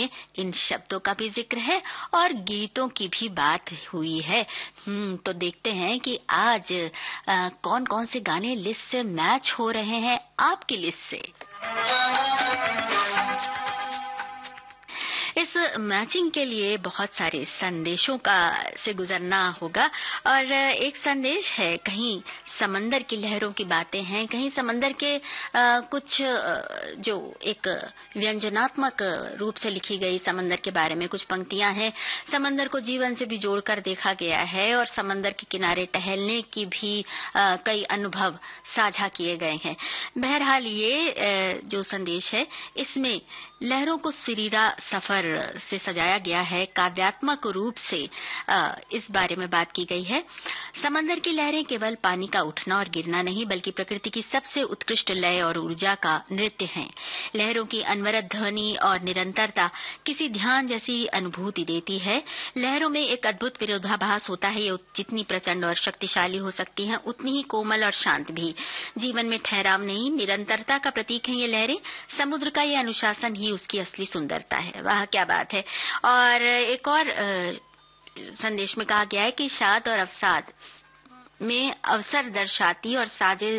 में इन शब्दों का भी जिक्र है और गीतों की भी बात हुई है। तो देखते हैं कि आज कौन कौन से गाने लिस्ट से मैच हो रहे हैं आपकी लिस्ट से। इस मैचिंग के लिए बहुत सारे संदेशों का से गुजरना होगा और एक संदेश है, कहीं समंदर की लहरों की बातें हैं, कहीं समंदर के कुछ जो एक व्यंजनात्मक रूप से लिखी गई समंदर के बारे में कुछ पंक्तियां हैं। समंदर को जीवन से भी जोड़कर देखा गया है और समंदर के किनारे टहलने की भी कई अनुभव साझा किए गए हैं। बहरहाल ये जो संदेश है इसमें लहरों को सुरीला सफर से सजाया गया है, काव्यात्मक रूप से इस बारे में बात की गई है। समंदर की लहरें केवल पानी का उठना और गिरना नहीं बल्कि प्रकृति की सबसे उत्कृष्ट लय और ऊर्जा का नृत्य हैं। लहरों की अनवरत ध्वनि और निरंतरता किसी ध्यान जैसी अनुभूति देती है। लहरों में एक अद्भुत विरोधाभास होता है, ये जितनी प्रचंड और शक्तिशाली हो सकती हैं उतनी ही कोमल और शांत भी। जीवन में ठहराव नहीं, निरंतरता का प्रतीक है ये लहरें। समुद्र का ये अनुशासन ही उसकी असली सुंदरता है। वाह क्या बात है। और एक और संदेश में कहा गया है कि शाद और अवसाद में अवसर दर्शाती और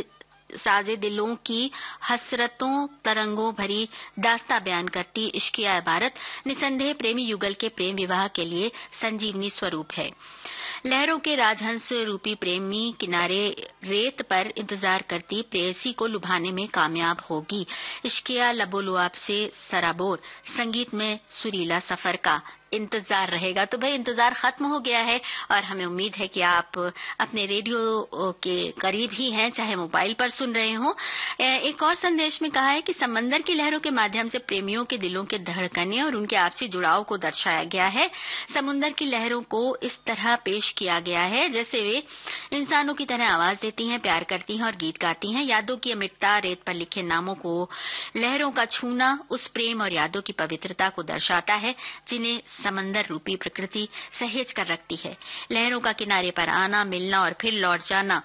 साजे दिलों की हसरतों तरंगों भरी दास्तां बयान करती इश्किया इबारत निसंदेह प्रेमी युगल के प्रेम विवाह के लिए संजीवनी स्वरूप है। लहरों के राजहंस रूपी प्रेमी किनारे रेत पर इंतजार करती प्रेयसी को लुभाने में कामयाब होगी। इश्किया लबोलुआब से सराबोर संगीत में सुरीला सफर का इंतजार रहेगा। तो भाई इंतजार खत्म हो गया है और हमें उम्मीद है कि आप अपने रेडियो के करीब ही हैं, चाहे मोबाइल पर सुन रहे हो। एक और संदेश में कहा है कि समंदर की लहरों के माध्यम से प्रेमियों के दिलों के धड़कने और उनके आपसी जुड़ाव को दर्शाया गया है। समुद्र की लहरों को इस तरह पेश किया गया है जैसे वे इंसानों की तरह आवाज देती हैं, प्यार करती हैं और गीत गाती हैं। यादों की अमृतता, रेत पर लिखे नामों को लहरों का छूना उस प्रेम और यादों की पवित्रता को दर्शाता है जिन्हें समंदर रूपी प्रकृति सहेज कर रखती है। लहरों का किनारे पर आना, मिलना और फिर लौट जाना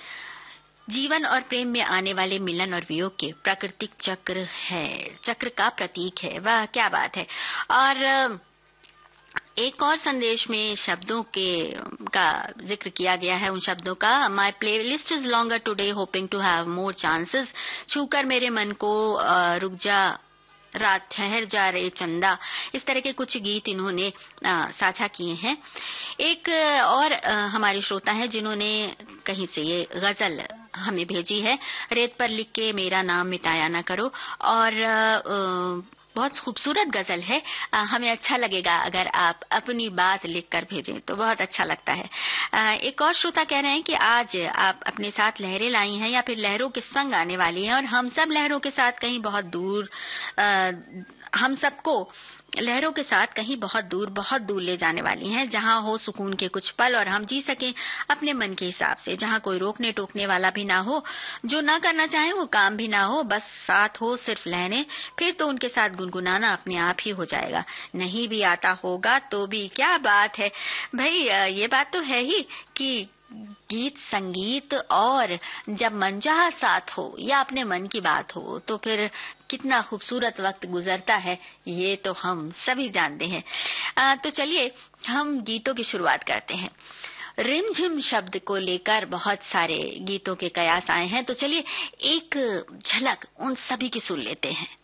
जीवन और प्रेम में आने वाले मिलन और वियोग के प्राकृतिक चक्र है, चक्र का प्रतीक है। वाह क्या बात है। और एक और संदेश में शब्दों का जिक्र किया गया है, उन शब्दों का my play list is longer today hoping to have more chances, छूकर मेरे मन को रुक जा रात ठहर जा रे चंदा। इस तरह के कुछ गीत इन्होंने साझा किए हैं। एक और हमारे श्रोता हैं जिन्होंने कहीं से ये गजल हमें भेजी है, रेत पर लिख के मेरा नाम मिटाया ना करो। और बहुत खूबसूरत गजल है। हमें अच्छा लगेगा अगर आप अपनी बात लिखकर भेजें तो बहुत अच्छा लगता है। एक और श्रोता कह रहे हैं कि आज आप अपने साथ लहरें लाई हैं या फिर लहरों के संग आने वाली हैं और हम सब लहरों के साथ कहीं बहुत दूर हम सबको लहरों के साथ कहीं बहुत दूर ले जाने वाली हैं, जहां हो सुकून के कुछ पल और हम जी सकें अपने मन के हिसाब से, जहां कोई रोकने टोकने वाला भी ना हो, जो ना करना चाहे वो काम भी ना हो, बस साथ हो सिर्फ लहरें। फिर तो उनके साथ गुनगुनाना अपने आप ही हो जाएगा। नहीं भी आता होगा तो भी क्या बात है भाई। ये बात तो है ही कि गीत संगीत और जब मनचाहा साथ हो या अपने मन की बात हो तो फिर कितना खूबसूरत वक्त गुजरता है, ये तो हम सभी जानते हैं। तो चलिए हम गीतों की शुरुआत करते हैं। रिमझिम शब्द को लेकर बहुत सारे गीतों के कयास आए हैं, तो चलिए एक झलक उन सभी की सुन लेते हैं।